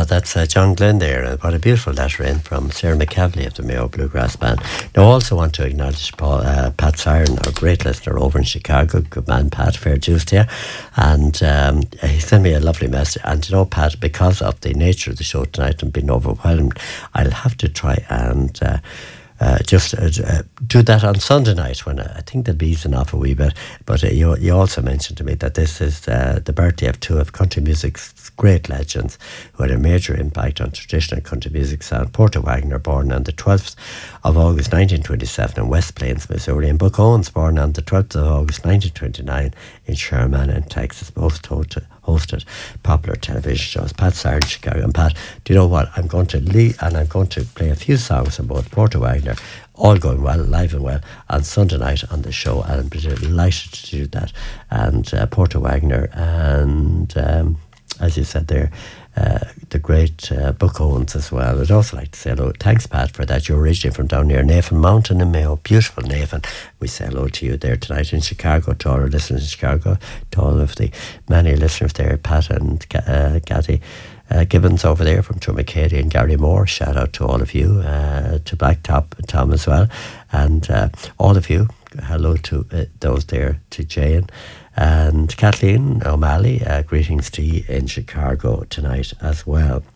that's John Glenn there. What a beautiful letter in from Sarah McCavely of the Mayo Bluegrass Band. Now, I also want to acknowledge Pat Siren, our great listener over in Chicago. Good man, Pat, fair juice to you. And he sent me a lovely message. And you know, Pat, because of the nature of the show tonight and being overwhelmed, I'll have to try and just do that on Sunday night when I think they'll be easing off a wee bit. But you also mentioned to me that this is the birthday of two of country music's great legends who had a major impact on traditional country music sound. Porter Wagoner, born on the 12th of August 1927 in West Plains, Missouri, and Buck Owens, born on the 12th of August 1929 in Sherman in Texas, both hosted popular television shows. Pat Siren, Chicago. And Pat, do you know what? I'm going to lead and I'm going to play a few songs from both Porter Wagoner, all going well, live and well, on Sunday night on the show, and I'm delighted to do that. And Porter Wagoner and, as you said there, the great Buck Owens as well. I'd also like to say hello. Thanks, Pat, for that. You're originally from down near Navan Mountain in Mayo. Beautiful Navan. We say hello to you there tonight in Chicago, to all our listeners in Chicago, to all of the many listeners there, Pat and Gaddy Gibbons over there from Trumacady and Gary Moore. Shout out to all of you, to Blacktop Tom as well, and all of you. Hello to those there, to Jane and Kathleen O'Malley. Greetings to you in Chicago tonight as well.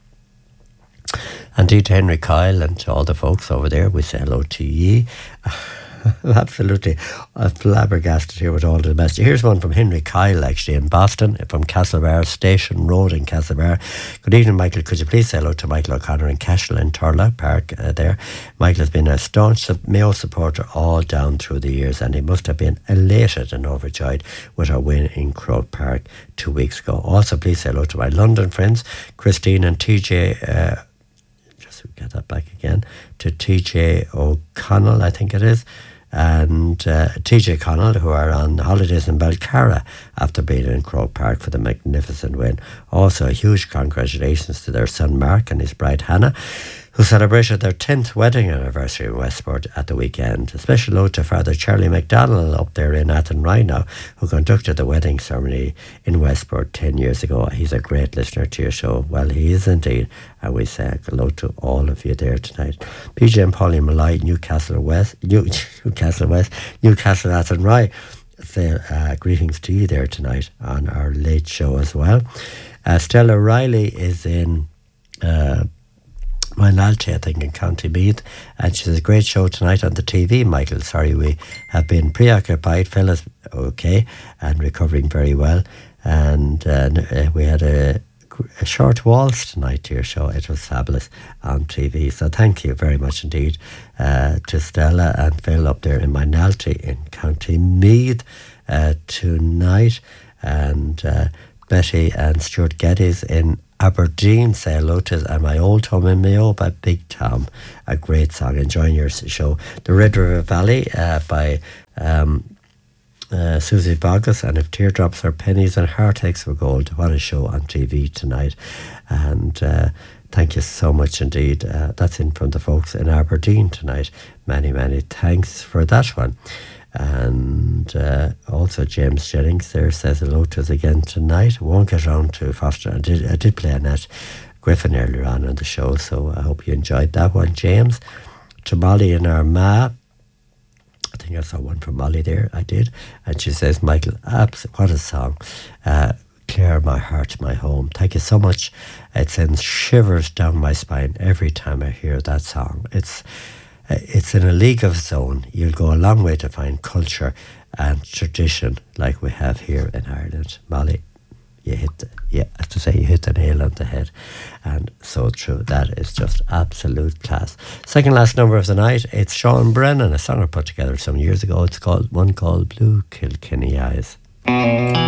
Indeed, to Henry Kyle and to all the folks over there, we say hello to ye. Absolutely flabbergasted here with all the messages. Here's one from Henry Kyle, actually, in Boston, from Castlebar Station Road in Castlebar. Good evening, Michael. Could you please say hello to Michael O'Connor in Cashel in Turla Park there? Michael has been a staunch Mayo supporter all down through the years, and he must have been elated and overjoyed with our win in Croke Park 2 weeks ago. Also, please say hello to my London friends, Christine and TJ. Just get that back again, to TJ O'Connell, I think it is, and TJ Connell, who are on holidays in Belcarra after being in Croke Park for the magnificent win. Also, a huge congratulations to their son Mark and his bride Hannah, who celebrated their 10th wedding anniversary in Westport at the weekend. A special note to Father Charlie McDonnell up there in Athenry now, who conducted the wedding ceremony in Westport 10 years ago. He's a great listener to your show. Well, he is indeed. And we say hello to all of you there tonight. PJ and Pauline Malloy, Newcastle Athenry. Say greetings to you there tonight on our late show as well. Stella Riley is in Moynalty, I think, in County Meath, and she says, a great show tonight on the TV, Michael. Sorry, we have been preoccupied, fellas, okay, and recovering very well, and we had a short waltz tonight to your show. It was fabulous on TV, so thank you very much indeed to Stella and Phil up there in Moynalty in County Meath tonight, and Betty and Stuart Geddes in Aberdeen say hello to my old home in Mayo by Big Tom. A great song. Enjoying your show. The Red River Valley by Susie Bogus, and If Teardrops Are Pennies and Heartaches Were Gold. What a show on TV tonight. And thank you so much indeed. That's in from the folks in Aberdeen tonight. Many, many thanks for that one. And also James Jennings there says hello to us again tonight. Won't get around to Foster. I did play Annette Griffin earlier on in the show, so I hope you enjoyed that one, James. To Molly in Armagh, I think I saw one from Molly there. I did, and she says, Michael, what a song. Clear My Heart, My Home. Thank you so much. It sends shivers down my spine every time I hear that song. It's in a league of its own. You'll go a long way to find culture and tradition like we have here in Ireland. Molly, you hit the nail on the head, and so true. That is just absolute class. Second last number of the night, it's Sean Brennan, a song I put together some years ago. It's called Blue Kilkenny Eyes.